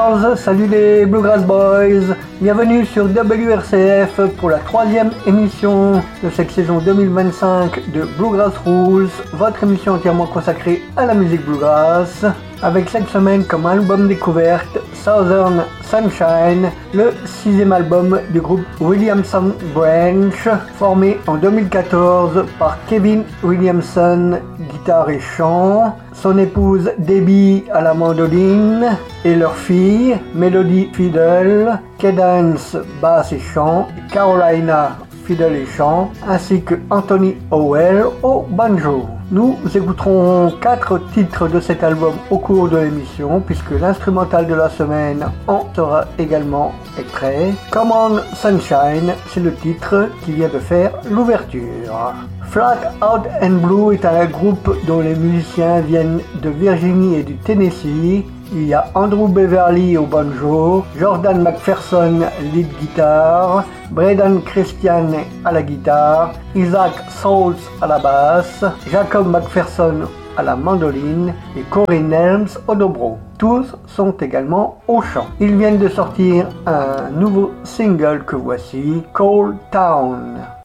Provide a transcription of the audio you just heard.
Bluegrass, salut les Bluegrass Boys, bienvenue sur WRCF pour la 3e émission de cette saison 2025 de Bluegrass Rules, votre émission entièrement consacrée à la musique Bluegrass, avec cette semaine comme album découverte Southern Sunshine, le 6e album du groupe Williamson Branch, formé en 2014 par Kevin Williamson, guitare et chant, son épouse Debbie à la mandoline et leur fille Melody Fiddle, Cadence basse et chant, Carolina Fiddle et chant, ainsi que Anthony Howell au banjo. Nous écouterons 4 titres de cet album au cours de l'émission, puisque l'instrumental de la semaine en sera également extrait. Come On Sunshine, c'est le titre qui vient de faire l'ouverture. Flat Out and Blue est un groupe dont les musiciens viennent de Virginie et du Tennessee. Il y a Andrew Beverly au banjo, Jordan McPherson lead guitare, Braden Christian à la guitare, Isaac Souls à la basse, Jacob McPherson à la mandoline et Corey Nelms au dobro. Tous sont également au chant. Ils viennent de sortir un nouveau single que voici, Cold Town.